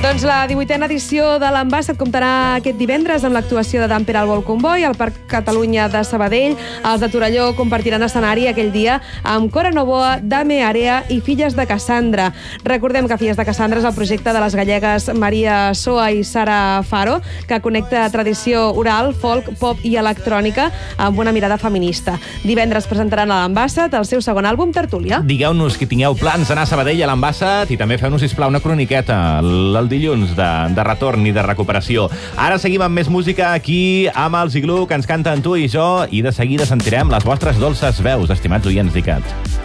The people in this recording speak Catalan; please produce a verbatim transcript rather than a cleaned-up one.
Doncs la divuitena edició de l'Ambassat comptarà aquest divendres amb l'actuació de Dan Peral Vol Convoy al Parc Catalunya de Sabadell. Els de Torelló compartiran escenari aquell dia amb Cora Novoa, Dame Area i Filles de Cassandra. Recordem que Filles de Cassandra és el projecte de les gallegues Maria Soa i Sara Faro, que connecta tradició oral, folk, pop i electrònica amb una mirada feminista. Divendres presentaran a l'Ambassat el seu segon àlbum, Tertúlia. Digueu-nos que tingueu plans d'anar a Sabadell a l'Ambassat i també feu-nos, sisplau, una croniqueta el dilluns de, de retorn i de recuperació. Ara seguim amb més música aquí amb els Iglú, que ens canten Tu i jo, i de seguida sentirem les vostres dolces veus, estimats oients d'I C A T.